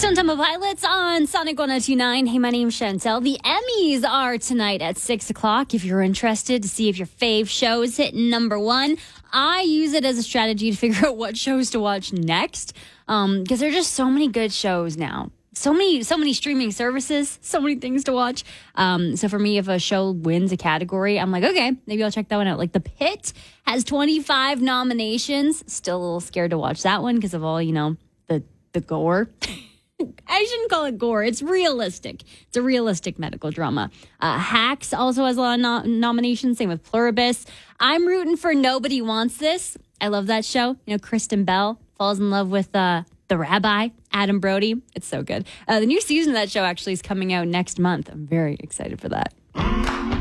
Stone Temple Pilots on Sonic 102.9. Hey, my name's Chantel. The Emmys are tonight at 6 o'clock. If you're interested to see if your fave show is hitting number one, I use it as a strategy to figure out what shows to watch next. Because there are just so many good shows now. So many streaming services, so many things to watch. So for me, if a show wins a category, I'm like, okay, maybe I'll check that one out. Like The Pitt has 25 nominations. Still a little scared to watch that one because of all, the gore. I shouldn't call it gore. It's realistic. It's a realistic medical drama. Hacks also has a lot of nominations. Same with Pluribus. I'm rooting for Nobody Wants This. I love that show. Kristen Bell falls in love with the rabbi, Adam Brody. It's so good. The new season of that show actually is coming out next month. I'm very excited for that.